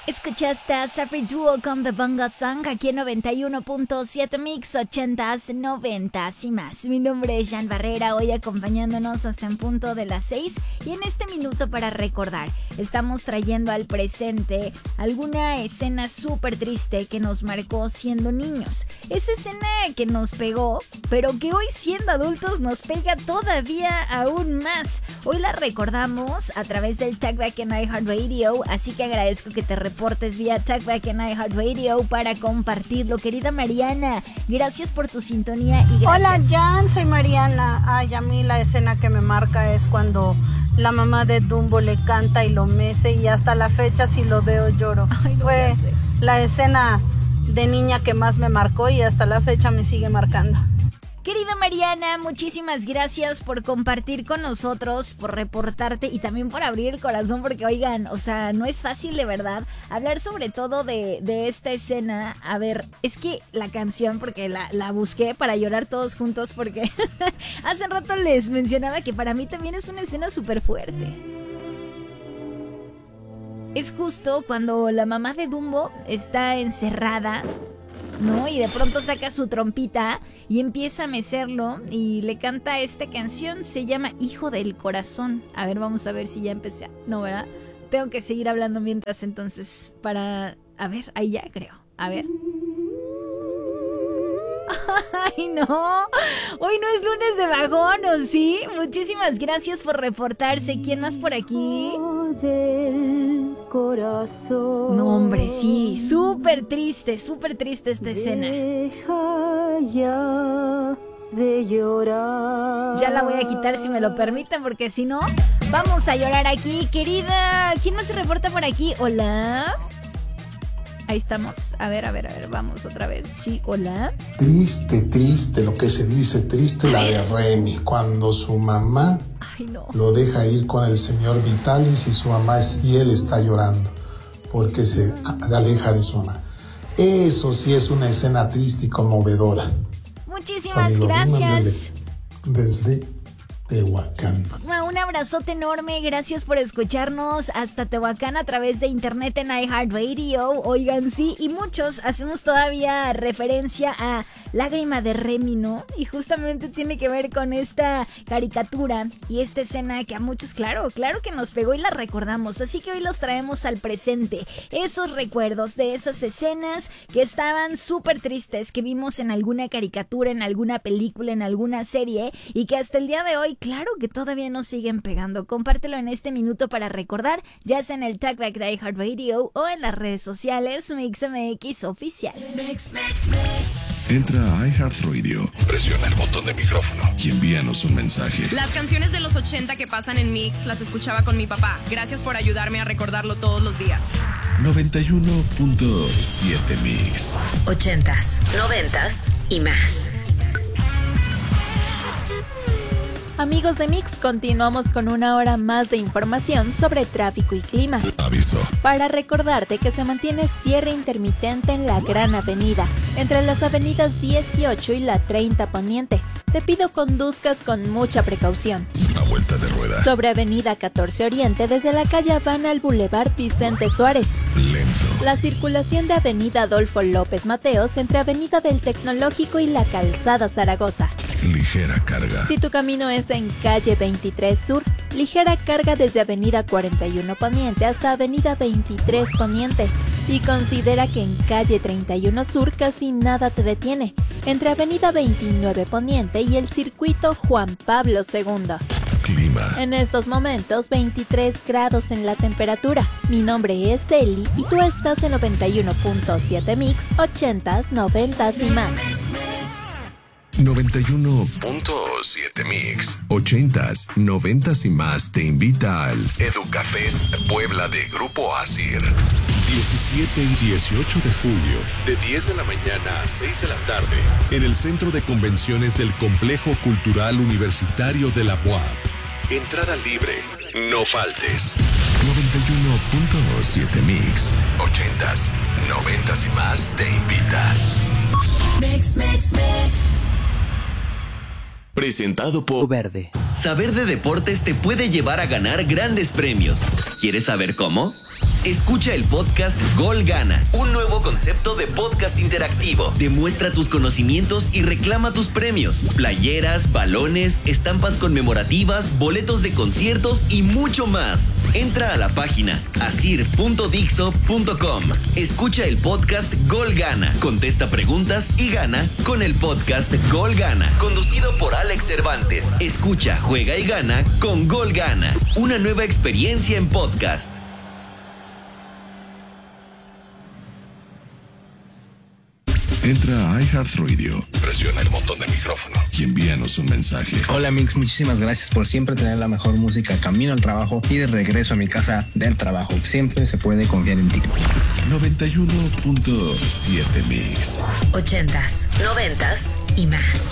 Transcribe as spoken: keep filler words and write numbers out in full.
Escuchaste a Safri Duo con The Bongo Song aquí en noventa y uno punto siete Mix, ochentas, noventas y más. Mi nombre es Jan Barrera, hoy acompañándonos hasta en punto de las seis. Y en este minuto para recordar, estamos trayendo al presente alguna escena súper triste que nos marcó siendo niños. Esa escena que nos pegó, pero que hoy siendo adultos nos pega todavía aún más. Hoy la recordamos a través del Talkback en iHeartRadio, así que agradezco que te reportes vía Talkback en iHeartRadio para compartirlo. Querida Mariana, gracias por tu sintonía y gracias. Hola Jan, soy Mariana. Ay, a mí la escena que me marca es cuando la mamá de Dumbo le canta y lo mece, y hasta la fecha si lo veo lloro. Ay, no. Fue la escena de niña que más me marcó y hasta la fecha me sigue marcando. Querida Mariana, muchísimas gracias por compartir con nosotros, por reportarte y también por abrir el corazón, porque oigan, o sea, no es fácil de verdad hablar sobre todo de, de esta escena. A ver, es que la canción, porque la, la busqué para llorar todos juntos, porque hace rato les mencionaba que para mí también es una escena súper fuerte. Es justo cuando la mamá de Dumbo está encerrada, ¿no? Y de pronto saca su trompita y empieza a mecerlo y le canta esta canción, se llama Hijo del Corazón. A ver, vamos a ver si ya empecé. No, ¿verdad? Tengo que seguir hablando mientras, entonces, para... A ver, ahí ya creo. A ver. ¡Ay, no! Hoy no es lunes de bajón, ¿o sí? Muchísimas gracias por reportarse. ¿Quién más por aquí? Corazón. No, hombre, sí, súper triste, súper triste esta escena. Deja ya de llorar. Ya la voy a quitar si me lo permiten, porque si no, vamos a llorar aquí, querida. ¿Quién más se reporta por aquí? Hola. Ahí estamos. A ver, a ver, a ver, vamos otra vez. Sí, hola. Triste, triste, lo que se dice, triste la de Remy, cuando su mamá Ay, no. lo deja ir con el señor Vitalis y su mamá es, y él está llorando porque se aleja de su mamá. Eso sí es una escena triste y conmovedora. Muchísimas gracias. Desde, desde Tehuacán. Un abrazote enorme, gracias por escucharnos hasta Tehuacán a través de internet en iHeartRadio. Oigan, sí, y muchos hacemos todavía referencia a Lágrima de Remy, ¿no? Y justamente tiene que ver con esta caricatura y esta escena que a muchos, claro, claro que nos pegó y la recordamos. Así que hoy los traemos al presente. Esos recuerdos de esas escenas que estaban súper tristes, que vimos en alguna caricatura, en alguna película, en alguna serie, y que hasta el día de hoy, claro que todavía nos siguen pegando. Compártelo en este minuto para recordar, ya sea en el Talkback de iHeartRadio o en las redes sociales MixMX Oficial. Mix, mix, mix. Entra a iHeartRadio, presiona el botón de micrófono y envíanos un mensaje. Las canciones de los ochenta que pasan en Mix las escuchaba con mi papá. Gracias por ayudarme a recordarlo todos los días. noventa y uno punto siete Mix. Ochentas, noventas y más. Amigos de Mix, continuamos con una hora más de información sobre tráfico y clima. Aviso. Para recordarte que se mantiene cierre intermitente en la Gran Avenida, entre las avenidas dieciocho y la treinta Poniente. Te pido conduzcas con mucha precaución. A vuelta de rueda. Sobre avenida catorce Oriente, desde la calle Habana al Boulevard Vicente Suárez. Lento. La circulación de avenida Adolfo López Mateos entre avenida del Tecnológico y la calzada Zaragoza. Ligera carga. Si tu camino es en calle veintitrés Sur, ligera carga desde avenida cuarenta y uno Poniente hasta avenida veintitrés Poniente. Y considera que en calle treinta y uno Sur casi nada te detiene, entre avenida veintinueve Poniente y el circuito Juan Pablo segundo. Clima. En estos momentos, veintitrés grados en la temperatura. Mi nombre es Eli y tú estás en noventa y uno punto siete Mix, ochentas, noventas y más. noventa y uno punto siete Mix, ochentas, noventas y más te invita al Educafest Puebla de Grupo Asir. diecisiete y dieciocho de julio, de diez de la mañana a seis de la tarde, en el Centro de Convenciones del Complejo Cultural Universitario de la U A P. Entrada libre, no faltes. noventa y uno punto siete Mix, ochentas, noventas y más te invita. Mix, mix, mix. Presentado por Verde. Saber de deportes te puede llevar a ganar grandes premios. ¿Quieres saber cómo? Escucha el podcast Gol Gana, un nuevo concepto de podcast interactivo. Demuestra tus conocimientos y reclama tus premios. Playeras, balones, estampas conmemorativas, boletos de conciertos y mucho más. Entra a la página asir punto dixo punto com. Escucha el podcast Gol Gana. Contesta preguntas y gana con el podcast Gol Gana, conducido por Alex Cervantes. Escucha, juega y gana con Gol Gana. Una nueva experiencia en podcast. Entra a iHeartRadio, presiona el botón de micrófono y envíanos un mensaje. Hola Mix, muchísimas gracias por siempre tener la mejor música camino al trabajo y de regreso a mi casa del trabajo. Siempre se puede confiar en ti. noventa y uno punto siete Mix. Ochentas, noventas y más.